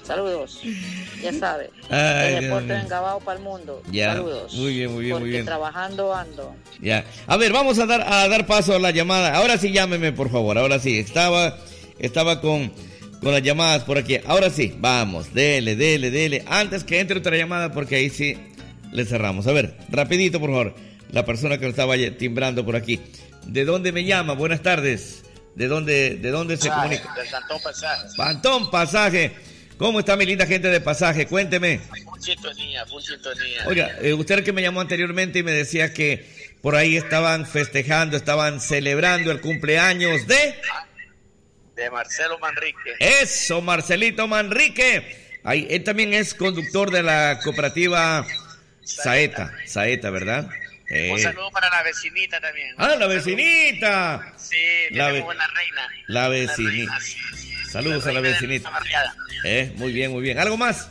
Saludos. Ya sabe. Ay, el deporte engabado para el mundo. Ya. Saludos. Muy bien, muy bien, porque muy bien. Trabajando ando. Ya. A ver, vamos a dar paso a la llamada. Ahora sí, llámeme, por favor. Ahora sí. Estaba con las llamadas por aquí. Ahora sí, vamos. Dele. Antes que entre otra llamada, porque ahí sí le cerramos. A ver, rapidito, por favor. La persona que nos estaba timbrando por aquí. ¿De dónde me llama? Buenas tardes. ¿De dónde se comunica? Del Cantón Pasaje. Cantón Pasaje. ¿Cómo está mi linda gente de Pasaje? Cuénteme. Full sintonía. Oiga, usted que me llamó anteriormente y me decía que por ahí estaban festejando, estaban celebrando el cumpleaños de Marcelo Manrique. Eso, Marcelito Manrique. Ahí, él también es conductor de la cooperativa Saeta, ¿verdad? Un saludo para la vecinita también. ¡Ah, la vecinita! Sí, tenemos una reina. La vecinita. Saludos a la vecinita. Muy bien. ¿Algo más?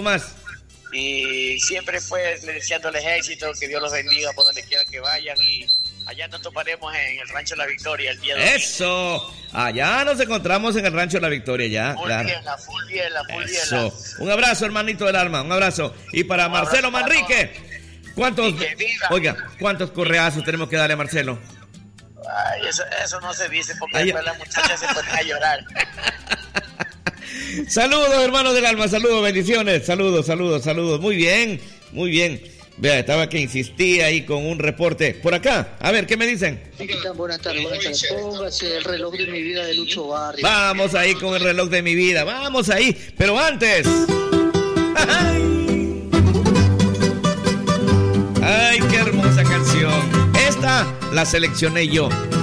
Y siempre deseándoles éxito, que Dios los bendiga por donde quiera que vayan. Y allá nos toparemos en el Rancho La Victoria el día de hoy. ¡Eso! Allá nos encontramos en el Rancho La Victoria, ya. Full biela. Eso. Un abrazo, hermanito del alma, un abrazo. Y para Marcelo Manrique. ¿Cuántos correazos tenemos que darle a Marcelo? Ay, eso no se dice porque después las muchachas se ponen a llorar. Saludos, hermanos del alma, saludos, bendiciones, saludos. Muy bien. Vea, estaba que insistía ahí con un reporte. Por acá, a ver, ¿qué me dicen? Buenas tardes. Póngase el reloj de mi vida de Lucho Barrio. Vamos ahí con el reloj de mi vida, vamos ahí. Pero antes... ¡Ay, qué hermosa canción! Esta la seleccioné yo.